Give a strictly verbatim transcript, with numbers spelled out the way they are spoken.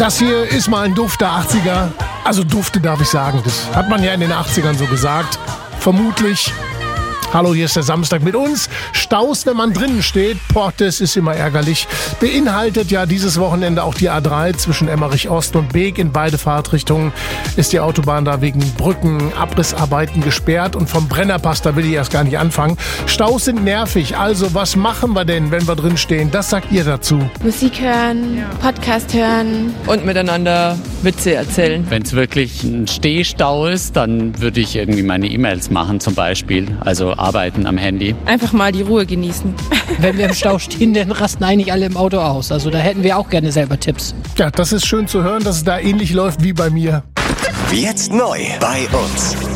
Das hier ist mal ein Duft der achtziger. Also Dufte darf ich sagen, das hat man ja in den achtzigern so gesagt. Vermutlich. Hallo, hier ist der Samstag mit uns. Staus, wenn man drinnen steht. Boah, das ist immer ärgerlich. Beinhaltet ja dieses Wochenende auch die A drei zwischen Emmerich Ost und Beek. In beide Fahrtrichtungen ist die Autobahn da wegen Brücken, Abrissarbeiten gesperrt. Und vom Brennerpass, da will ich erst gar nicht anfangen. Staus sind nervig. Also, was machen wir denn, wenn wir drin stehen? Das sagt ihr dazu. Musik hören, ja. Podcast hören. Und miteinander Witze erzählen. Wenn es wirklich ein Stehstau ist, dann würde ich irgendwie meine E-Mails machen zum Beispiel. Also arbeiten am Handy. Einfach mal die Ruhe genießen. Wenn wir im Stau stehen, dann rasten eigentlich alle im Auto aus. Also da hätten wir auch gerne selber Tipps. Ja, das ist schön zu hören, dass es da ähnlich läuft wie bei mir. Jetzt neu bei uns.